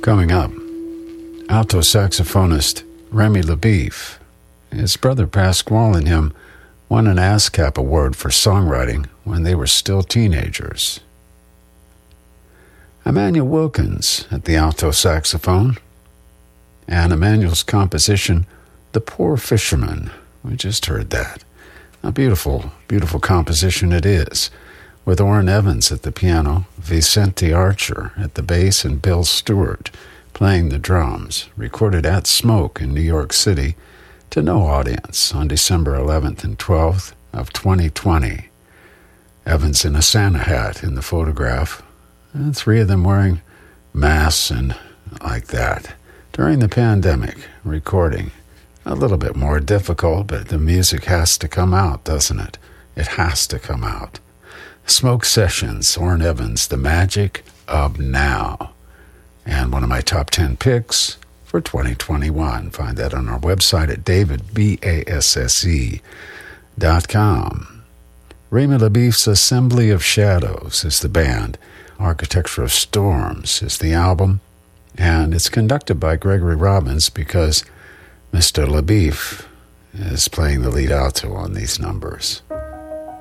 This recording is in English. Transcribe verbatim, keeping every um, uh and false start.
Coming up, alto saxophonist Remy LaBeef. His brother Pasquale and him won an ASCAP award for songwriting when they were still teenagers. Emmanuel Wilkins at the alto saxophone, and Emmanuel's composition, The Poor Fisherman. We just heard that. A beautiful, beautiful composition it is, with Orrin Evans at the piano, Vicente Archer at the bass, and Bill Stewart playing the drums, recorded at Smoke in New York City to no audience on December eleventh and twelfth of twenty twenty. Evans in a Santa hat in the photograph, and three of them wearing masks and like that. During the pandemic, recording. A little bit more difficult, but the music has to come out, doesn't it? It has to come out. Smoke Sessions, Orrin Evans, The Magic of Now. And one of my top ten picks for twenty twenty-one. Find that on our website at david basse dot com. Remy LaBeef's Assembly of Shadows is the band. Architecture of Storms is the album. And it's conducted by Gregory Robbins because Mister LaBeef is playing the lead alto on these numbers.